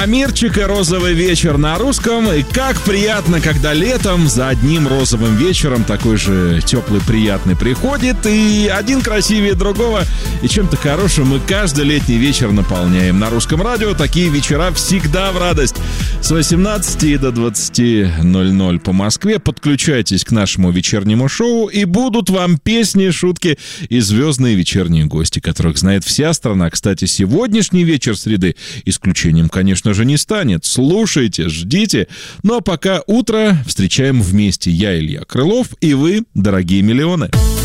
Амирчик и «Розовый вечер» на русском. И как приятно, когда летом за одним розовым вечером такой же теплый, приятный приходит, и один красивее другого, и чем-то хорошим мы каждый летний вечер наполняем. На русском радио такие вечера всегда в радость. С 18 до 20:00 по Москве подключайтесь к нашему вечернему шоу, и будут вам песни, шутки и звездные вечерние гости, которых знает вся страна. Кстати, сегодняшний вечер среды исключением, конечно же, не станет. Слушайте, ждите. Ну а пока утро встречаем вместе. Я Илья Крылов и вы, дорогие миллионы.